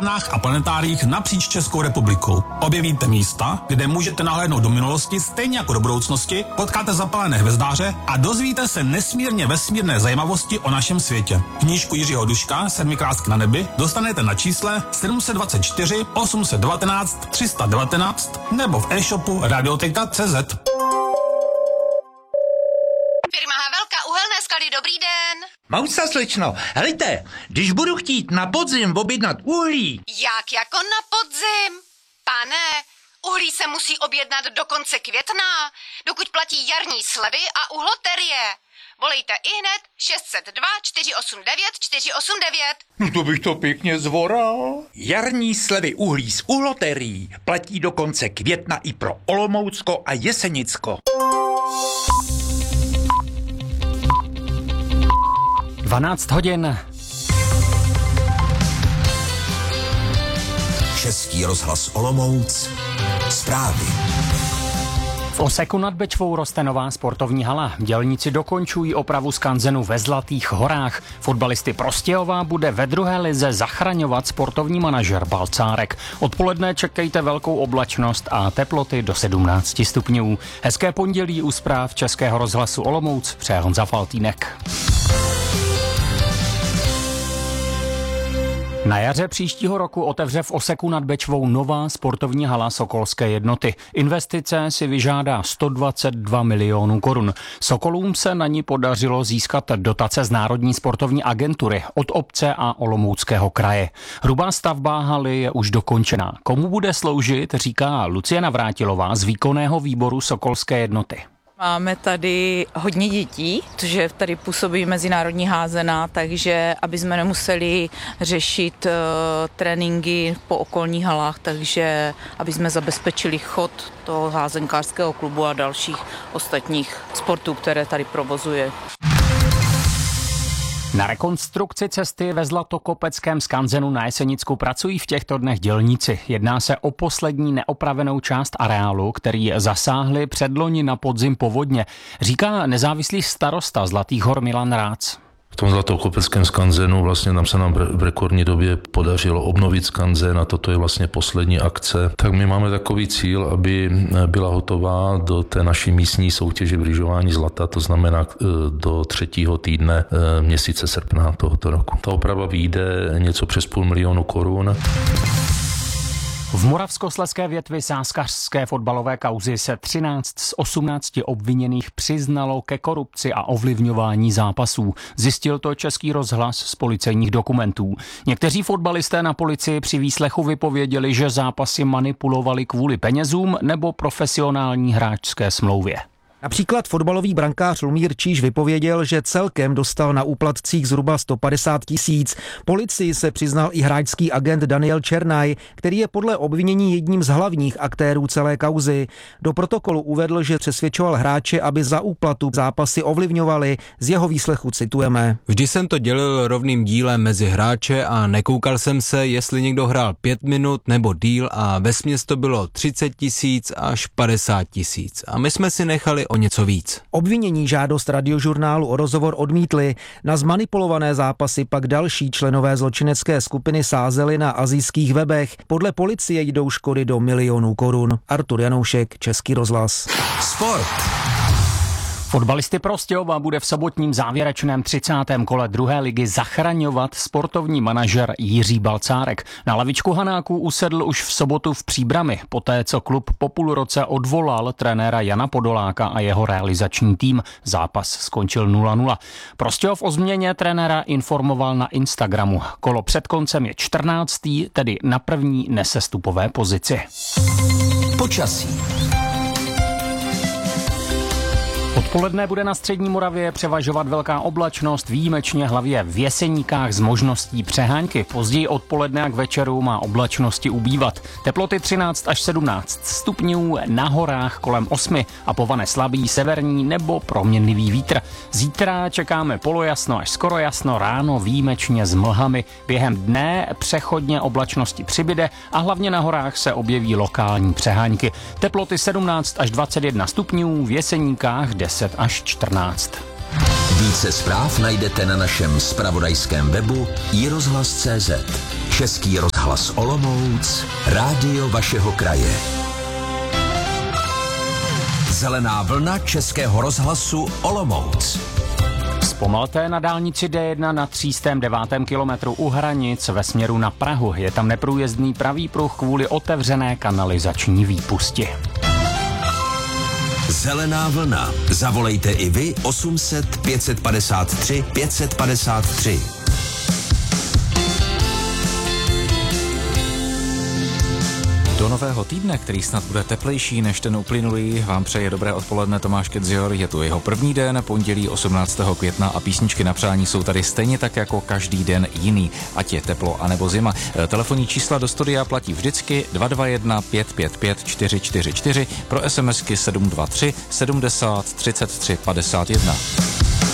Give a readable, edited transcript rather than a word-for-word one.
a planetáriích napříč Českou republikou. Objevíte místa, kde můžete nahlédnout do minulosti stejně jako do budoucnosti, potkáte zapálené hvězdáře a dozvíte se nesmírně vesmírné zajímavosti o našem světě. Knížku Jiřího Duška Sedmi krásky na nebi dostanete na čísle 724 819 319 nebo v e-shopu radioteka.cz. Firma Havelka Uhelné sklady, dobrý den. Mausa, slečno, helejte, když budu chtít na podzim objednat uhlí. Jak jako na podzim? Pane, uhlí se musí objednat do konce května, dokud platí jarní slevy a uhloterie. Volejte ihned 602 489 489. No to bych to pěkně zvoral. Jarní slevy uhlí z uhloterií platí do konce května i pro Olomoucko a Jesenicko. 12 hodin. Český rozhlas Olomouc. Zprávy. V Oseku nad Bečvou roste nová sportovní hala. Dělníci dokončují opravu skanzenu ve Zlatých horách. Fotbalisty Prostějova bude ve druhé lize zachraňovat sportovní manažer Balcárek. Odpoledne čekejte velkou oblačnost a teploty do 17 stupňů. Hezké pondělí u zpráv Českého rozhlasu Olomouc přeje Honza Faltýnek. Na jaře příštího roku otevře v Oseku nad Bečvou nová sportovní hala Sokolské jednoty. Investice si vyžádá 122 milionů korun. Sokolům se na ní podařilo získat dotace z Národní sportovní agentury od obce a Olomouckého kraje. Hrubá stavba haly je už dokončená. Komu bude sloužit, říká Lucie Navrátilová z výkonného výboru Sokolské jednoty. Máme tady hodně dětí, protože tady působí mezinárodní házená, takže aby jsme nemuseli řešit tréninky po okolních halách, takže aby jsme zabezpečili chod toho házenkářského klubu a dalších ostatních sportů, které tady provozuje. Na rekonstrukci cesty ve Zlatokopeckém skanzenu na Jesenicku pracují v těchto dnech dělníci. Jedná se o poslední neopravenou část areálu, který zasáhli předloni na podzim povodně, říká nezávislý starosta Zlatých hor Milan Rác. V tom Zlatokopeckém skanzenu vlastně se nám v rekordní době podařilo obnovit skanzen a toto je vlastně poslední akce. Tak my máme takový cíl, aby byla hotová do té naší místní soutěže v lyžování zlata, to znamená do 3. týdne měsíce srpna tohoto roku. Ta oprava vyjde něco přes 500 000 korun. V moravskoslezské větvi sázkařské fotbalové kauzy se 13 z 18 obviněných přiznalo ke korupci a ovlivňování zápasů. Zjistil to Český rozhlas z policejních dokumentů. Někteří fotbalisté na policii při výslechu vypověděli, že zápasy manipulovali kvůli penězům nebo profesionální hráčské smlouvě. Například fotbalový brankář Lumír Číž vypověděl, že celkem dostal na úplatcích zhruba 150 000. Policii se přiznal i hráčský agent Daniel Černaj, který je podle obvinění jedním z hlavních aktérů celé kauzy. Do protokolu uvedl, že přesvědčoval hráče, aby za úplatu zápasy ovlivňovali. Z jeho výslechu citujeme. Vždy jsem to dělil rovným dílem mezi hráče a nekoukal jsem se, jestli někdo hrál 5 minut nebo díl a vesměs to bylo 30 000 až 50 000. A my jsme si nechali o něco víc. Obvinění žádost Radiožurnálu o rozhovor odmítli. Na zmanipulované zápasy pak další členové zločinecké skupiny sázeli na asijských webech. Podle policie jdou škody do milionů korun. Artur Janoušek, Český rozhlas. Sport. Fotbalisty Prostějova bude v sobotním závěrečném 30. kole druhé ligy zachraňovat sportovní manažer Jiří Balcárek. Na lavičku Hanáků usedl už v sobotu v Příbrami, poté co klub po půl roce odvolal trenéra Jana Podoláka a jeho realizační tým. Zápas skončil 0-0. Prostějov o změně trenéra informoval na Instagramu. Kolo před koncem je 14., tedy na první nesestupové pozici. Počasí. Odpoledne bude na střední Moravě převažovat velká oblačnost, výjimečně hlavně v Jeseníkách s možností přehánky. Později odpoledne a k večeru má oblačnosti ubývat. Teploty 13 až 17 stupňů, na horách kolem 8 a povane slabý severní nebo proměnlivý vítr. Zítra čekáme polojasno až skoro jasno, ráno výjimečně s mlhami. Během dne přechodně oblačnosti přibyde a hlavně na horách se objeví lokální přehánky. Teploty 17 až 21 stupňů, v Jeseníkách 10 až 14. Více zpráv najdete na našem zpravodajském webu iRozhlas.cz. Český rozhlas Olomouc, rádio vašeho kraje. Zelená vlna Českého rozhlasu Olomouc. Zpomalte na dálnici D1 na 309. kilometru u hranic ve směru na Prahu. Je tam neprůjezdný pravý pruh kvůli otevřené kanalizační výpusti. Zelená vlna. Zavolejte i vy 800 553 553. Do nového týdne, který snad bude teplejší než ten uplynulý, vám přeje dobré odpoledne Tomáš Kedzior. Je tu jeho první den, pondělí 18. května a písničky na přání jsou tady stejně tak jako každý den jiný, ať je teplo anebo zima. Telefonní čísla do studia platí vždycky 221 555 444, pro SMSky 723 70 33 51.